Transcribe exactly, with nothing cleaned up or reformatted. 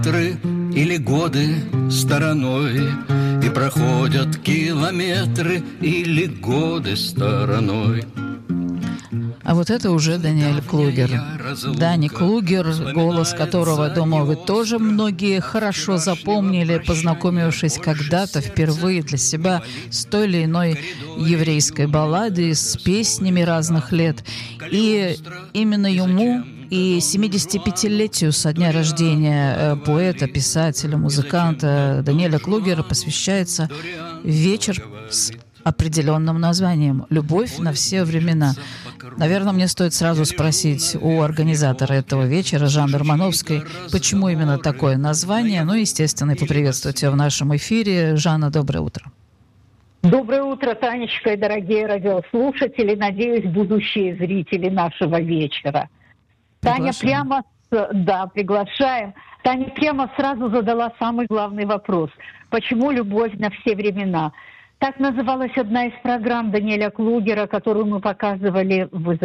Метры или годы стороной, и проходят километры или годы стороной. А вот это уже Даниэль Клугер. Дани Клугер, голос которого, думаю, вы тоже многие хорошо запомнили, познакомившись когда-то впервые для себя с той или иной еврейской балладой, с песнями разных лет. И именно ему и семидесятипятилетию со дня рождения поэта, писателя, музыканта Даниэля Клугера посвящается вечер с определенным названием «Любовь на все времена». Наверное, мне стоит сразу спросить у организатора этого вечера, Жанны Романовской, почему именно такое название. Ну, естественно, и поприветствовать ее в нашем эфире. Жанна, доброе утро. Доброе утро, Танечка и дорогие радиослушатели, надеюсь, будущие зрители нашего вечера. Таня прямо, да, приглашаем. Таня прямо сразу задала самый главный вопрос. Почему любовь на все времена? Так называлась одна из программ Даниэля Клугера, которую мы показывали в